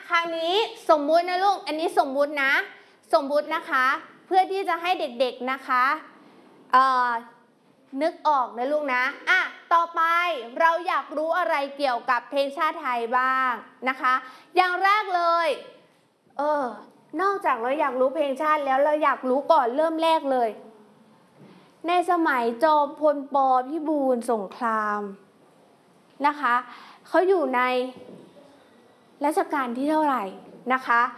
คราวนี้สมมุตินะลูกอันนี้สมมุตินะสมมุตินะคะเพื่อที่จะให้เด็กๆนะคะนึกออกนะลูกนะต่อไปเราอยากรู้อะไรเกี่ยวกับเพลงชาติไทยบ้างนะคะอย่างแรกเลยนอกจากเราอยากรู้เพลงชาติแล้วเราอยากรู้ก่อนเริ่มแรกเลยในสมัยจอมพลป.พิบูลสงครามนะคะเขาอยู่ในรัชกาลที่เท่าไหร่นะคะ